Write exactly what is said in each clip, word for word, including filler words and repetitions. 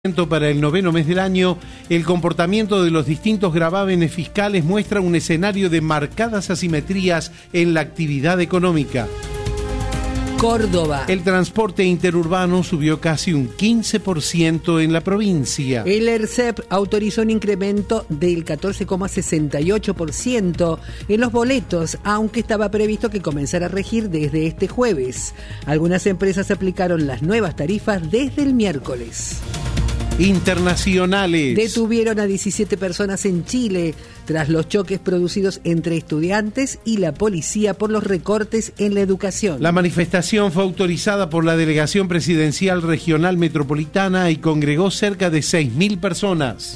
Para el noveno mes del año, el comportamiento de los distintos gravámenes fiscales muestra un escenario de marcadas asimetrías en la actividad económica. Córdoba. El transporte interurbano subió casi un quince por ciento en la provincia. El ERCEP autorizó un incremento del catorce coma sesenta y ocho por ciento en los boletos, aunque estaba previsto que comenzara a regir desde este jueves. Algunas empresas aplicaron las nuevas tarifas desde el miércoles. Internacionales. Detuvieron a diecisiete personas en Chile tras los choques producidos entre estudiantes y la policía por los recortes en la educación. La manifestación fue autorizada por la Delegación Presidencial Regional Metropolitana y congregó cerca de seis mil personas.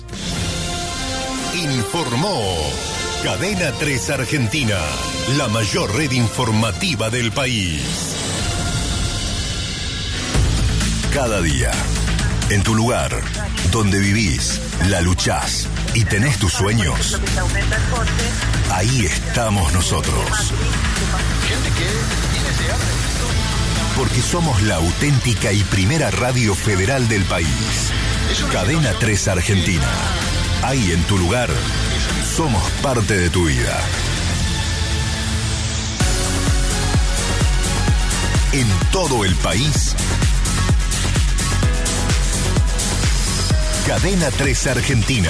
Informó Cadena tres Argentina, la mayor red informativa del país. Cada día, en tu lugar, donde vivís, la luchás y tenés tus sueños, ahí estamos nosotros. Porque somos la auténtica y primera radio federal del país. Cadena tres Argentina. Ahí en tu lugar, somos parte de tu vida. En todo el país, Cadena tres Argentina.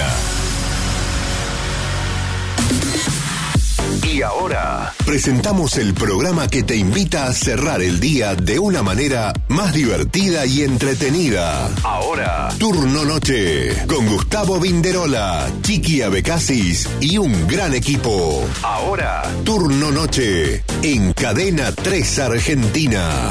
Y ahora presentamos el programa que te invita a cerrar el día de una manera más divertida y entretenida. Ahora, Turno Noche, con Gustavo Vinderola, Chiqui Abecasis y un gran equipo. Ahora, Turno Noche, en Cadena tres Argentina.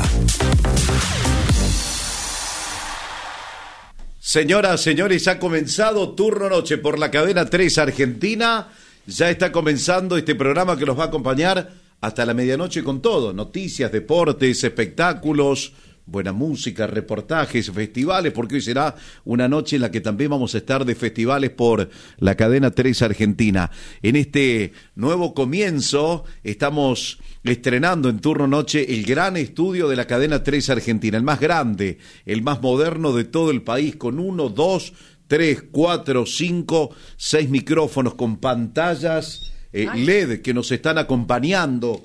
Señoras, señores, ha comenzado Turno Noche por la Cadena tres Argentina. Ya está comenzando este programa que nos va a acompañar hasta la medianoche con todo. Noticias, deportes, espectáculos, buena música, reportajes, festivales, porque hoy será una noche en la que también vamos a estar de festivales por la Cadena tres Argentina. En este nuevo comienzo estamos estrenando en Turno Noche el gran estudio de la Cadena tres Argentina, el más grande, el más moderno de todo el país, con uno, dos, tres, cuatro, cinco, seis micrófonos, con pantallas eh, L E D que nos están acompañando,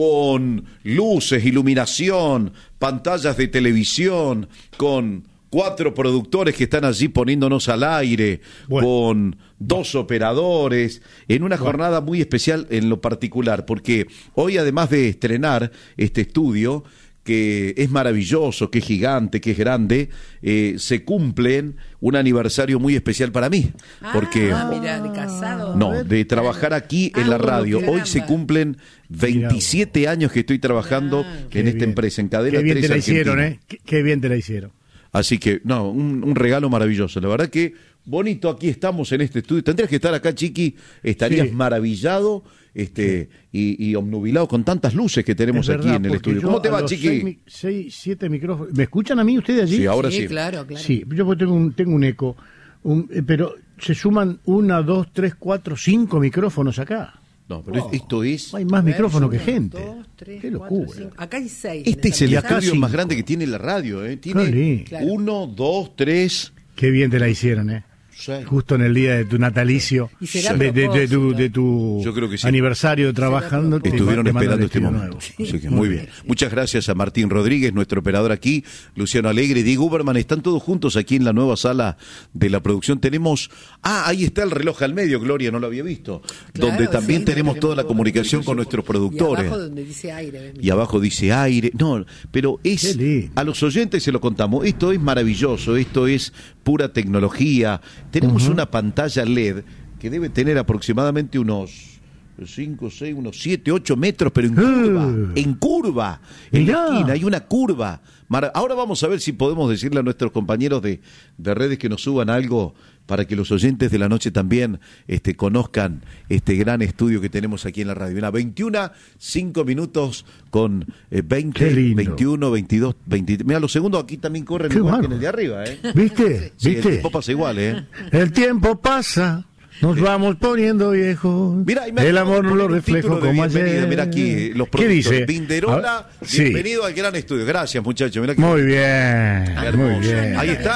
con luces, iluminación, pantallas de televisión, con cuatro productores que están allí poniéndonos al aire, bueno, con dos operadores, en una bueno. jornada muy especial en lo particular, porque hoy, además de estrenar este estudio, que es maravilloso, que es gigante, que es grande, eh, se cumplen un aniversario muy especial para mí, ah, porque ah, mira, de casado. No, de trabajar aquí ah, en la radio. Bueno, hoy se cumplen veintisiete años que estoy trabajando ah, en esta bien. empresa, en Cadena Qué bien tres te la Argentina. hicieron, ¿eh? Qué, qué bien te la hicieron. Así que, no, un, un regalo maravilloso. La verdad que bonito, aquí estamos en este estudio. Tendrías que estar acá, Chiqui, estarías sí. maravillado este sí. y, y obnubilado con tantas luces que tenemos es aquí verdad, en el estudio. ¿Cómo te va, Chiqui? Seis, seis, siete micrófonos. ¿Me escuchan a mí ustedes allí? Sí, ahora sí. Sí, claro, claro. Sí, yo tengo un, tengo un eco, un, eh, pero se suman una, dos, tres, cuatro, cinco micrófonos acá. No, pero wow. esto es... Hay más micrófonos que gente. Dos, tres, Qué locura. cuatro, acá hay seis. Este es el estudio cinco. más grande que tiene la radio, ¿eh? Tiene claro. uno, dos, tres... Qué bien te la hicieron, ¿eh? Sí. Justo en el día de tu natalicio, de, de, de tu, de tu Yo creo que sí. aniversario de trabajando. Estuvieron esperando este momento. Sí. Así que muy bien. Muchas gracias a Martín Rodríguez, nuestro operador aquí, Luciano Alegre, Diego Uberman. Están todos juntos aquí en la nueva sala de la producción. Tenemos... Ah, ahí está el reloj al medio, Gloria, no lo había visto. Claro, donde también sí, tenemos toda la comunicación con nuestros productores. Y abajo donde dice aire. Y abajo dice aire. No, pero es... A los oyentes se lo contamos. Esto es maravilloso, esto es pura tecnología. Tenemos uh-huh. una pantalla L E D que debe tener aproximadamente unos cinco, seis, unos siete, ocho metros, pero en curva, uh, en curva, en mirá. la esquina, hay una curva. Ahora vamos a ver si podemos decirle a nuestros compañeros de, de redes que nos suban algo para que los oyentes de la noche también este, conozcan este gran estudio que tenemos aquí en la radio. Mira, veintiuno, cinco minutos con eh, veinte, veintiuno, veintidós, veintitrés. Mira, los segundos aquí también corren igual que en el de arriba, ¿eh? ¿Viste? Sí, ¿Viste? El tiempo pasa igual, ¿eh? El tiempo pasa. Nos vamos poniendo viejos. Mira, el amor no lo reflejo como ayer. Mira aquí los productores. ¿Qué dice? Vinderola, ah, bienvenido sí. al gran estudio. Gracias, muchachos. Mirá que muy bien, muy bien. Ahí está.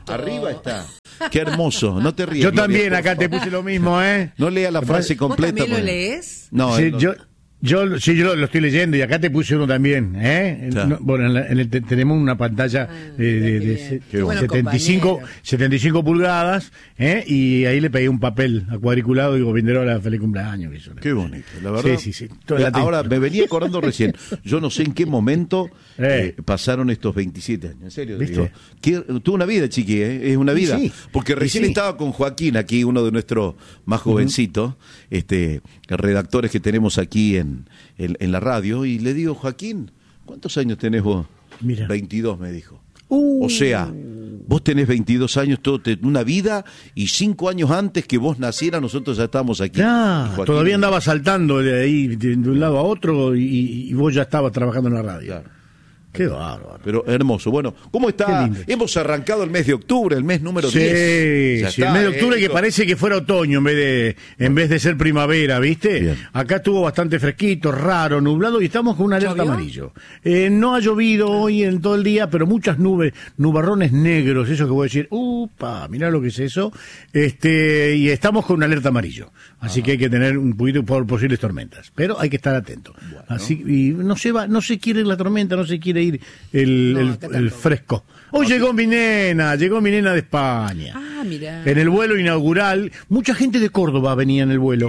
Arriba está. Qué hermoso, no te rías. Yo Gloria, también, por acá te favor. puse lo mismo, ¿eh? No lea la frase ¿Vos completa. también lo porque- lees? No, Sí, él no- yo, yo, sí, yo lo, lo estoy leyendo y acá te puse uno también, ¿eh? Claro. No, bueno, en la- en el te- tenemos una pantalla Ah, de, de- qué de bien. se- Qué bueno, setenta y cinco, compañero. setenta y cinco pulgadas, ¿eh? Y ahí le pegué un papel acuadriculado y digo, Vinderola, feliz cumpleaños. que eso. Qué bonito, la verdad. Sí, sí, sí. Toda la Ahora, tengo. me venía acordando recién. Yo no sé en qué momento Eh. eh, pasaron estos veintisiete años. En serio, te ¿Viste? digo. Qué- tuvo una vida, chiqui, ¿eh? Es una vida. Sí, Porque y recién sí. estaba con Joaquín, aquí, uno de nuestros más jovencitos, este, redactores que tenemos aquí en, en, en la radio, y le digo, Joaquín, ¿cuántos años tenés vos? Mira. veintidós, me dijo. Uh. O sea, vos tenés veintidós años, todo te- una vida, y cinco años antes que vos nacieras, nosotros ya estábamos aquí. Y Ya, Joaquín- todavía andaba saltando de ahí, de, de un lado a otro, y, y vos ya estabas trabajando en la radio. Claro. Qué bárbaro. Pero hermoso. Bueno, ¿cómo Qué está? lindo. Hemos arrancado el mes de octubre, el mes número Sí, diez. Ya sí, está, el mes de octubre eh, que esto- parece que fuera otoño en vez de en vez de ser primavera, ¿viste? Bien. Acá estuvo bastante fresquito, raro, nublado y estamos con una alerta ¿Llovió? amarillo. Eh, no ha llovido hoy en todo el día, pero muchas nubes, nubarrones negros, eso que voy a decir, upa, mirá lo que es eso. Este, y estamos con una alerta amarillo. Así que hay que tener un poquito por posibles tormentas, pero hay que estar atento. Así y no se va, no se quiere ir la tormenta, no se quiere ir el, No, el- acá el tampoco. fresco. Hoy llegó mi nena, llegó mi nena de España. Ah, mirá. En el vuelo inaugural, mucha gente de Córdoba venía en el vuelo.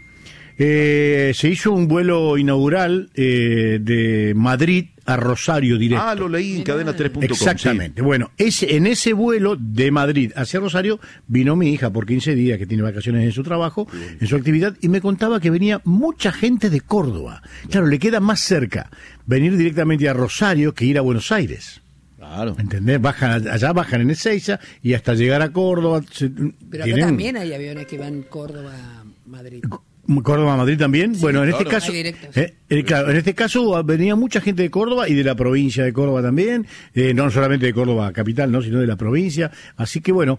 Eh, se hizo un vuelo inaugural eh, de Madrid a Rosario directo. Ah, lo leí en cadena tres punto com. Exactamente. Bueno, ese, en ese vuelo de Madrid hacia Rosario vino mi hija por quince días, que tiene vacaciones en su trabajo, en su actividad, y me contaba que venía mucha gente de Córdoba. Claro, le queda más cerca venir directamente a Rosario que ir a Buenos Aires. Claro. ¿Entendés? Bajan allá, bajan en Ezeiza y hasta llegar a Córdoba. se- Pero acá tienen- también hay aviones que van Córdoba, Madrid. Córdoba, Madrid también. bueno, en este claro. caso, Hay directos. eh, eh, claro, en este caso venía mucha gente de Córdoba y de la provincia de Córdoba también, eh, no solamente de Córdoba capital, no, sino de la provincia. Así que bueno,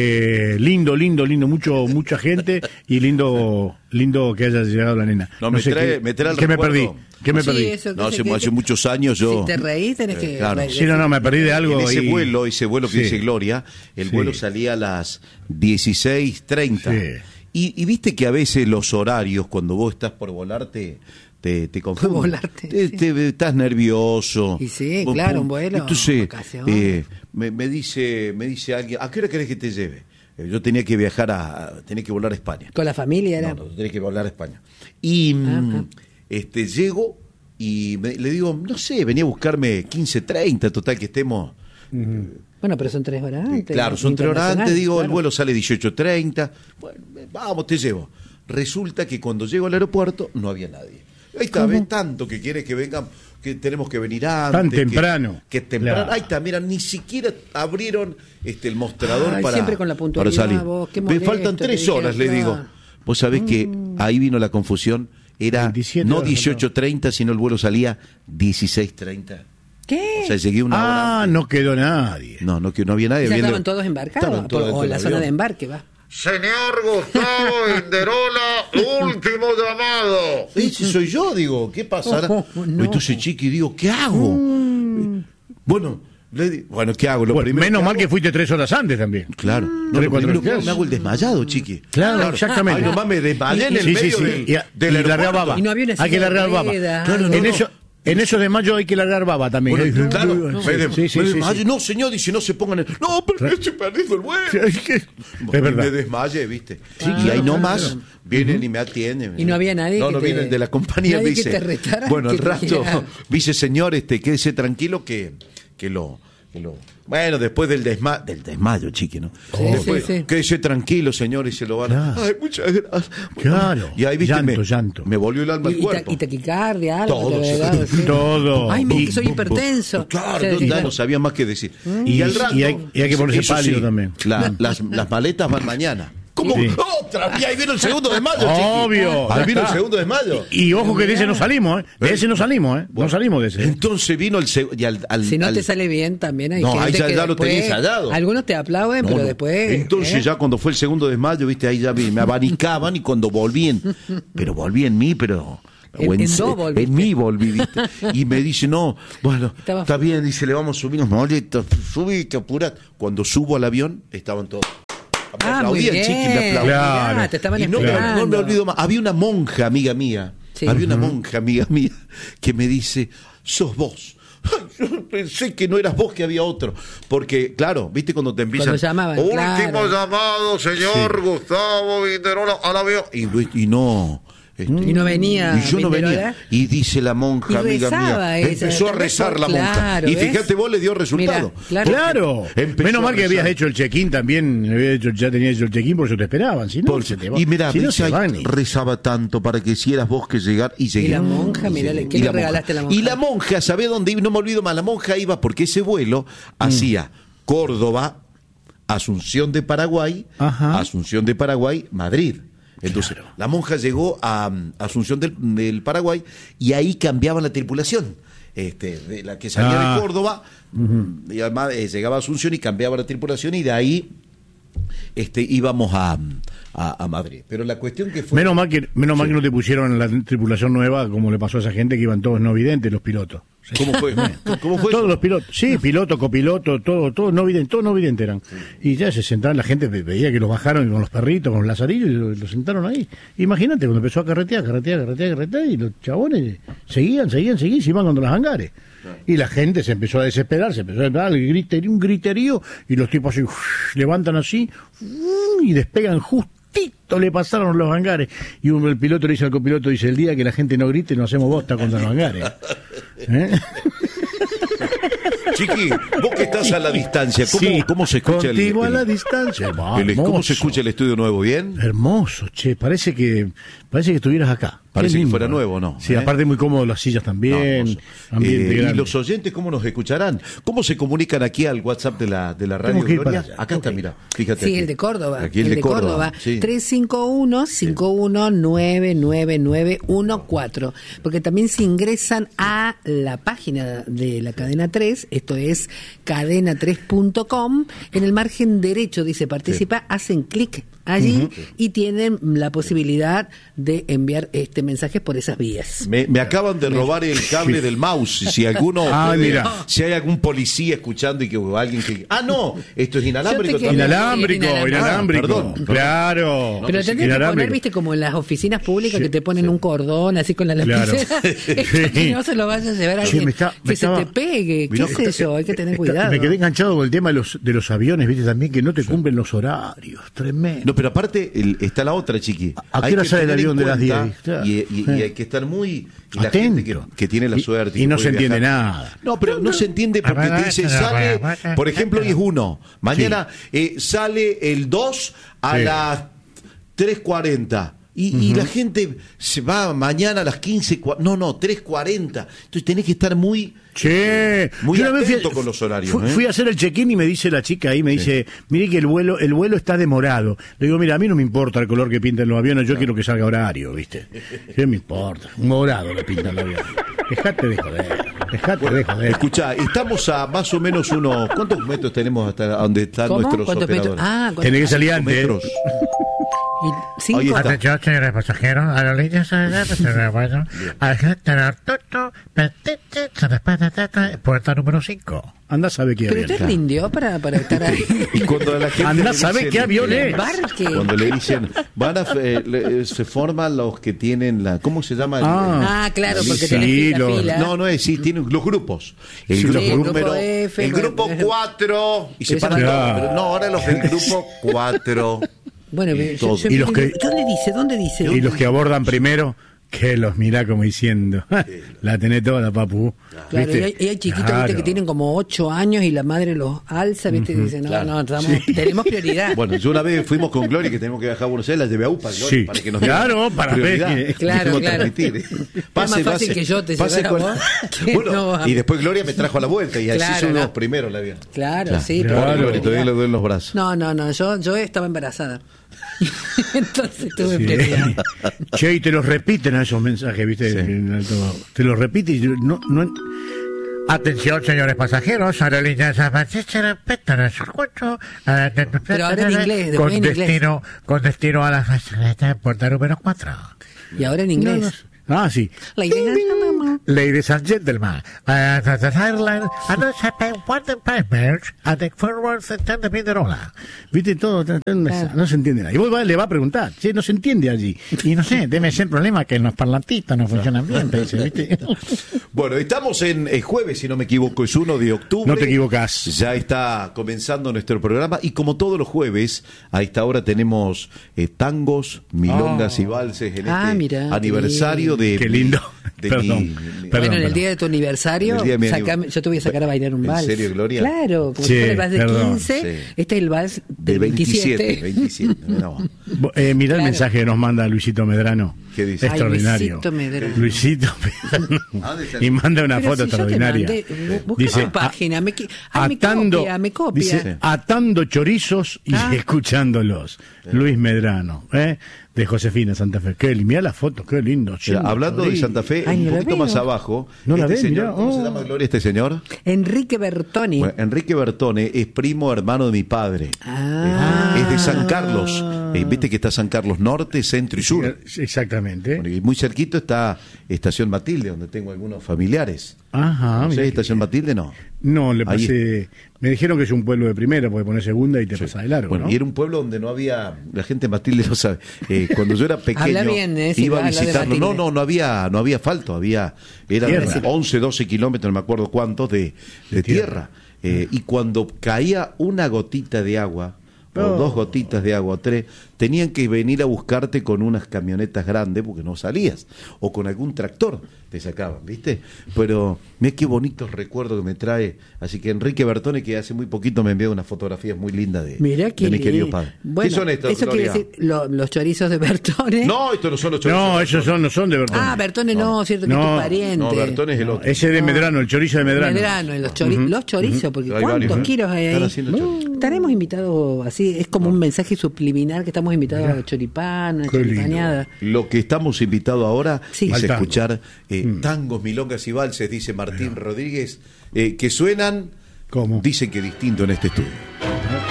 eh, lindo, lindo, lindo, mucho, mucha gente y lindo, lindo que haya llegado la nena. No, me sé trae- qué- me trae el ¿Qué me recuerdo. perdí? ¿Qué me Sí, perdí? eso que No, se- hace, que- hace muchos años yo... Si te reís, tenés que... Eh, claro. re- Sí, no, no, me perdí de algo. En ese y- vuelo, ese vuelo que Sí. dice Gloria, el Sí. vuelo salía a las dieciséis treinta. Sí. Y, y viste que a veces los horarios, cuando vos estás por volarte, te, te confunden. volarte, Te- sí. te- estás nervioso. Y sí, Pum, claro, pum. un vuelo, Entonces, vacaciones. eh, me, me dice me dice alguien, ¿a qué hora querés que te lleve? Eh, Yo tenía que viajar a... tenía que volar a España. Con la familia era... No, no, tenés que volar a España. Y mm, Ajá. este llego y me- le digo, no sé, venía a buscarme quince treinta, total que estemos... Bueno, pero son tres horas antes. Claro, son tres horas antes, internacional, digo, el claro. vuelo sale dieciocho treinta. Bueno, vamos, te llevo. Resulta que cuando llego al aeropuerto no había nadie. Ahí está, ves tanto que quiere que vengan, que tenemos que venir antes. Tan que- temprano. Que, temprano. Claro. Ahí está, mira, ni siquiera abrieron este el mostrador Ay, para, siempre con la para puntualidad, salir. vos, qué Me molesto, faltan te tres dijeron, horas, le claro. digo. Vos sabés que ahí vino la confusión. Era veintisiete no horas, dieciocho treinta, sino el vuelo salía dieciséis treinta. ¿Qué? O sea, llegué una hora Ah, antes. no quedó nadie. No, no, que no había nadie. ¿Ya había- estaban todos embarcados? Estaban todos o dentro en la del zona avión. de embarque, va. Señor Gustavo Inderola, último llamado. Ese soy yo, digo, ¿qué pasará? Oh, no. Entonces, Chiqui, digo, ¿qué hago? Mm. Bueno, le di- bueno, ¿qué hago? Lo Bueno, primero menos que mal hago- que fuiste tres horas antes también. Claro, no, Tres, lo cuatro primero que hago, horas. me hago el desmayado, Chiqui. Claro, exactamente. Ay, nomás me desmayé en el Sí, sí, medio sí. del, Y, del y largar aeropuerto. baba. Y no había una Hay que silla de largar baba. ruedas. Claro, No, en no, eso, en eso de mayo hay que largar baba también. Bueno, ¿eh? claro, No, me, de- sí, sí, me sí, desmayé. sí. No, señor, dice, no se pongan... En... No, pero estoy perdiendo el vuelo. Es que- es Me verdad. desmayé, ¿viste? Sí, y claro, ahí nomás claro. vienen y me atienden. Y no había nadie No, que no te- viene el de la compañía, nadie que dice. te retara, Bueno, el que rato, dijera- dice, señor, este, quédese tranquilo que, que lo... que lo- Bueno, después del, desma del desmayo, chiqui, ¿no? Sí, Después, sí, sí. Quédese tranquilo, señor, y se lo van a... Claro. Ay, muchas gracias. Claro. Y ahí, viste, Llanto, me, llanto. me volvió el alma Y, al y ta- cuerpo. y taquicardia, algo. Todo, te había dado, sí. Todo. Ay, me, Y- que soy hipertenso. Claro, O sea, no, decís, ya no sabía más que decir. Y- Y, al rato, y hay- y hay que ponerse eso pálido también. la- las, las maletas van mañana. ¿Cómo? Sí. ¡Otra! Y ahí vino el segundo de mayo, chiqui. Obvio. Ahí Ya vino el está. segundo de mayo. Y ojo que de ese no salimos, ¿eh? De ese no salimos, ¿eh? No salimos de ese. Entonces vino el segundo. Si no al, te sale bien, también hay No, gente ahí ya- que ya lo después- tenía ensayado. Algunos te aplauden, No, pero no. después... Entonces ¿eh? ya cuando fue el segundo de mayo, viste, ahí ya vi- me abanicaban y cuando volví en, pero volví en mí, pero En- o en se- do volviste. en mi volví, ¿viste? Y me dice, no, bueno, Estaba- está bien, dice, le vamos a subir unos moletos, subiste, apurate. Cuando subo al avión, estaban todos. Me Ah, muy aplaudían, bien. chiqui, me aplaudían. Claro. Mirá, te estaban Y no, me- esperando. no me olvido más. Había una monja, amiga mía, Sí. había una monja, amiga mía, que me dice, sos vos. Ay, yo pensé que no eras vos, que había otro. Porque, claro, viste cuando te empiezan. Cuando llamaban, Último claro. llamado, señor Gustavo Vinderola, al avión. Y, y no. este, Y no venía Y yo no Vinderola. venía. Y dice la monja, Y amiga rezaba mía. ella, Empezó a tal vez rezar por- la monja. claro, Y ¿ves? fíjate, vos le dio resultado. Mirá, claro. Claro. Empezó Menos a mal que rezar. habías hecho el check-in también, había hecho- ya tenías hecho el check-in, por eso te esperaban. Si no, Por- se te va. y mira, si no, se van. rezaba tanto para que si eras vos que llegar y llegué. Y la monja, mirá, Y ¿qué le la regalaste a la monja? Y la monja, ¿sabés dónde iba? No me olvido más, la monja iba porque ese vuelo hacía Córdoba, Asunción de Paraguay, Ajá. Asunción de Paraguay, Madrid. Entonces, la monja llegó a um, Asunción del, del Paraguay y ahí cambiaban la tripulación. Este, de la que salía Ah. de Córdoba, y además eh, llegaba a Asunción y cambiaba la tripulación y de ahí este, íbamos a, a, a Madrid. Pero la cuestión que fue... Menos mal que, menos mal Sí. que no te pusieron la tripulación nueva, como le pasó a esa gente que iban todos no videntes, los pilotos. ¿Cómo fue? ¿Cómo fue Todos eso? los pilotos, sí, piloto, copiloto, todo, todo no vidente, todos no videntes eran. Y ya se sentaron, la gente ve- veía que los bajaron con los perritos, con los lazarillos, y los lo sentaron ahí. Imagínate, cuando empezó a carretear, carretear, carretear, carretear, y los chabones seguían, seguían, seguían, se iban con los hangares. Y la gente se empezó a desesperar, se empezó a desesperar, el griterío, un griterío, y los tipos así, uf, levantan así, uf, y despegan justito, le pasaron los hangares. Y uno, el piloto le dice al copiloto, dice, el día que la gente no grite, no hacemos bosta contra los hangares. ¿Eh? Chiqui, vos que estás a la distancia, ¿cómo, Sí, cómo se escucha el, contigo a el- la distancia. el- ¿Cómo Hermoso. se escucha el estudio nuevo? ¿Bien? Hermoso, che, parece que parece que estuvieras acá. Qué Parece que lindo. fuera nuevo, ¿no? Sí, ¿Eh? aparte muy cómodo las sillas también. No, ambiente eh, y grande. los oyentes, ¿cómo nos escucharán? ¿Cómo se comunican aquí al WhatsApp de la, de la radio Tengo que ir Gloria? para allá, Acá tengo está, que ir. mira, fíjate. Sí, aquí. el de Córdoba. Aquí el, de Córdoba. sí. tres cinco uno, cinco uno nueve nueve nueve uno cuatro. Porque también se ingresan a la página de la cadena tres, esto es cadena tres punto com, en el margen derecho dice participa, hacen clic allí y tienen la posibilidad de enviar este mensajes por esas vías. Me, me acaban de robar el cable del mouse. Si alguno, Ah, puede- mira. si hay algún policía escuchando y que o alguien que, ah, no, esto es inalámbrico Yo te también. Inalámbrico, Inalámbrico. inalámbrico. Ah, perdón, perdón. Claro. Pero tendrías que poner, Inalámbrico. viste, como en las oficinas públicas Sí, que te ponen un cordón así con la Claro. lapicera, Sí. que no se lo vayas a llevar a Che, alguien me está- me que estaba- se te pegue, Mirá, qué sé yo, hay que tener Está- cuidado. Me quedé enganchado con el tema de los, de los aviones, viste, también que no te cumplen los horarios. Tremendo. No, pero aparte el- está la otra, Chiqui. ¿A qué Hay hora que sale el tener en avión de las cuenta diez? Claro. Y, y- y Sí. hay que estar muy... Y la Atento. gente que, que tiene la Y- suerte. y que no puede se entiende viajar. nada. No, pero no se entiende porque te dice, sale, por ejemplo, hoy es uno. Mañana eh, sale el dos a Sí. las tres cuarenta. Y, y la gente se va mañana a las quince. cua- No, no, tres cuarenta. Entonces tenés que estar muy... Che, Muy yo una vez atento con los horarios, Fui, ¿eh? fui a hacer el check-in y me dice la chica ahí, me dice, mire que el vuelo, el vuelo está demorado. Le digo, mira, a mí no me importa el color que pinten los aviones, yo quiero que salga horario, ¿viste? ¿Qué me importa? Un morado le pintan los aviones. Dejate de joder, dejate de joder. Escuchá, estamos a más o menos unos... ¿Cuántos metros tenemos hasta donde están ¿Cómo? nuestros ¿Cuántos operadores? metros? Ah, ¿cuántos- Tenés que salir Cinco antes. ¿eh? metros. y cinco. Ahí está. Atención, señores pasajeros, aerolíneas puerta número cinco. Anda, sabe qué Pero avión. usted rindió para, para estar ahí. Y cuando la gente Anda, le ¿sabe dicen, qué avión eh, es? Embarque. Cuando le dicen, van a, eh, le- se forman los que tienen la, ¿cómo se llama? El- Ah. Ah, claro, Sí, porque sí, tenés la lo- fila. No, no es, sí, tienen los grupos. El Sí, grupo, el grupo número, F, el bueno, grupo pero- cuatro, y se pero paran eso- todos. Claro. Pero no, ahora los del grupo cuatro. Bueno, Y yo- todo. yo- Y los que- ¿dónde dice? ¿Dónde dice? Y los que abordan primero, que los mirá como diciendo, la tenés toda, papu. Claro, ¿Viste? y hay, y hay chiquitos, Claro. viste, que tienen como ocho años y la madre los alza, viste, y dicen, no, claro. no, estamos- tenemos prioridad. Bueno, yo una vez fuimos con Gloria que tenemos que viajar a Buenos Aires, la llevé a UPA, Gloria, Sí. para que nos Claro, diera para prioridad. ver. Claro, Dijimos claro. transmitir. Es más fácil que yo te pase llevara con- vos que Bueno, no a- y después Gloria me trajo a la vuelta y así Claro, son no. los primeros la vida. Claro, sí, Claro. pero- Gloria, todavía le duelen los brazos. No, no, no, yo, yo estaba embarazada. Entonces tuve Sí. prioridad. Che, y te los repiten a esos mensajes, ¿viste? En alto- Te los repiten y yo no, no, Atención, señores pasajeros, aerolíneas Pero ahora en inglés, después con en inglés. destino, con destino a la puerta número cuatro. Y ahora en inglés. Ah, sí. Ladies and gentlemen. Ladies and gentlemen, uh, the, the Ireland, and the Japan, what the papers, and the forward, the tender Vinderola. Viste, todo, no se entiende nada. Y vos va, le va a preguntar, che, no se entiende allí. Y no sé, debe ser problema que los parlantitos no funcionan bien, te dice, ¿viste? Bueno, estamos en el jueves, si no me equivoco, es uno de octubre. No te equivocás. Ya está comenzando nuestro programa y como todos los jueves, a esta hora tenemos eh, tangos, milongas Oh. y valses en Ah, este mirá, aniversario de... Qué lindo. de Perdón. mi- mi- Perdón, Bueno, en el perdón. día de tu aniversario, En el día de mi sacame- aniv- yo te voy a sacar a bailar un ¿En vals. serio, Gloria? Claro, como Sí, si fuera el vals de perdón. quince, Sí. este es el vals de del veintisiete. veintisiete. veintisiete, mirá vos. Bo- Eh, mirá Claro. el mensaje que nos manda Luisito Medrano. ¿Qué dice? Ay, Extraordinario. Luisito Medrano. Luisito Medrano. ¿A dónde está? Y manda una Pero foto si yo te extraordinaria. mandé, bu- busca tu página, me qui- ay, me atando, copia, me copia. dice, atando chorizos y Ah. escuchándolos. Luis Medrano, ¿eh? De Josefina Santa Fe. Qué, mirá la foto, qué lindo. Mira, Chino, hablando de chorizo. Santa Fe, Ay, un no la poquito veo. más abajo, No la este ves, señor, mirá, ¿cómo oh. se llama, Gloria, este señor? Enrique Bertoni. Bueno, Enrique Bertone es primo hermano de mi padre. Ah. Eh, es de San Carlos. Eh, Viste que está San Carlos Norte, Centro y Sur. Exactamente. Bueno, y muy cerquito está Estación Matilde, donde tengo algunos familiares. Ajá. ¿No mirá sé, qué Estación bien. Matilde no? No, le Ahí. pasé. Me dijeron que es un pueblo de primera, porque poner segunda y te Sí. pasa de largo. Bueno, ¿no? y era un pueblo donde no había, la gente de Matilde lo sabe. Eh, cuando yo era pequeño, Habla bien, eh, si iba a habla de visitarlo. No, Matilde. no, no había, no había asfalto, había, eran Tierra. once, doce kilómetros, no me acuerdo cuántos, de, de tierra. Eh, y cuando caía una gotita de agua, o Oh. dos gotitas de agua, o tres, tenían que venir a buscarte con unas camionetas grandes porque no salías, o con algún tractor te sacaban, ¿viste? Pero mira qué bonitos recuerdos que me trae. Así que Enrique Bertone, que hace muy poquito me envió unas fotografías muy lindas de, Mirá que de mi querido li- padre. Bueno, ¿Qué son estos, eso Gloria? quiere decir lo- los chorizos de Bertone. No, estos no son los chorizos. No, esos son, no son de Bertone. Ah, Bertone no, cierto que No, es tu pariente. No, Bertone es el No, otro. ese de Medrano, el chorizo de Medrano. Medrano, y los, chori- los chorizos, porque Hay ¿cuántos varios, ¿eh? kilos hay Están ahí? haciendo chorizos. Estaremos invitados así, es como un mensaje subliminal que estamos invitados a choripán, a Qué lindo. choripaneada. Lo que estamos invitados ahora Sí. es Al tango. escuchar eh, Mm. tangos, milongas y valses, dice Martín Rodríguez, eh, que suenan, ¿Cómo? dicen que distinto en este estudio.